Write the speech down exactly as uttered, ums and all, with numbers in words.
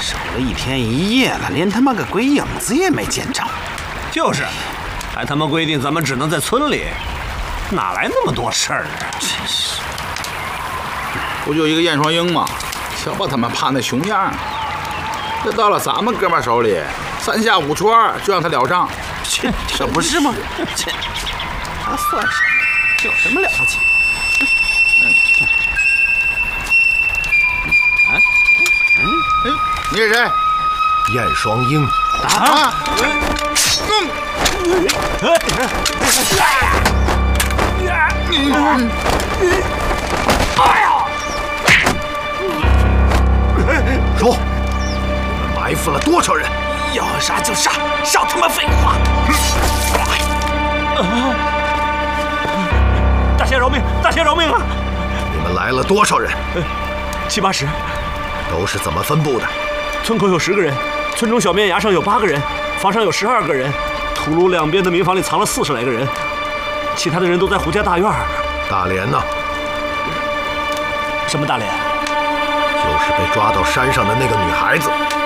守了一天一夜了，连他妈个鬼影子也没见着。 就是，还他妈规定咱们只能在村里，哪来那么多事儿啊？ 真是， 不就一个燕双鹰吗？瞧把他们怕那熊样，这到了咱们哥们手里，三下五除二就让他了账， 这这不是吗？这他算什么？有什么了不起？ 哎，哎，你是谁？ 燕双鹰。 啊！嗯。 哎呀！说，你们埋伏了多少人？ 要杀就杀，少他妈废话！ 大仙饶命！大仙饶命啊！ 你们来了多少人？ 七八十。 都是怎么分布的？ 村口有十个人，村中小面崖上有八个人，房上有十二个人，土路两边的民房里藏了四十来个人，其他的人都在胡家大院。 大莲呢？ 什么大莲？ 就是被抓到山上的那个女孩子。